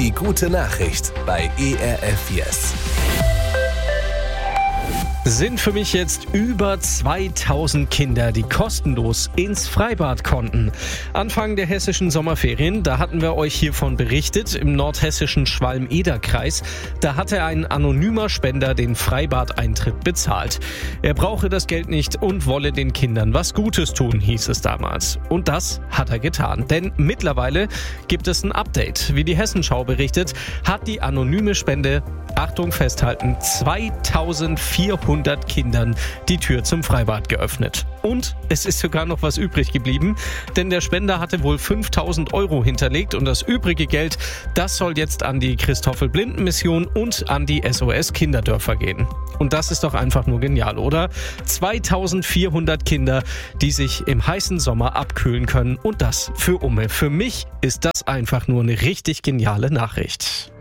Die gute Nachricht bei ERF Yes. Sind für mich jetzt über 2000 Kinder, die kostenlos ins Freibad konnten. Anfang der hessischen Sommerferien, da hatten wir euch hiervon berichtet, im nordhessischen Schwalm-Eder-Kreis. Da hatte ein anonymer Spender den Freibadeintritt bezahlt. Er brauche das Geld nicht und wolle den Kindern was Gutes tun, hieß es damals. Und das hat er getan. Denn mittlerweile gibt es ein Update. Wie die Hessenschau berichtet, hat die anonyme Spende, Achtung festhalten, 2400 Kindern die Tür zum Freibad geöffnet. Und es ist sogar noch was übrig geblieben, denn der Spender hatte wohl 5.000 € hinterlegt und das übrige Geld, das soll jetzt an die Christoffel-Blinden-Mission und an die SOS-Kinderdörfer gehen. Und das ist doch einfach nur genial, oder? 2400 Kinder, die sich im heißen Sommer abkühlen können und das für Umme. Für mich ist das einfach nur eine richtig geniale Nachricht.